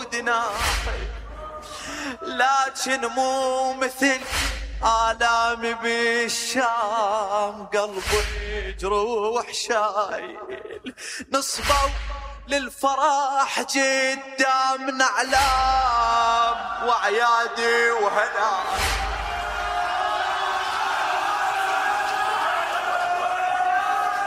ودنا، لكن مو مثل آلامي بالشام، قلبي جروح شايل. نصبوا للفرح قدامنا علام، وعيادي وهنا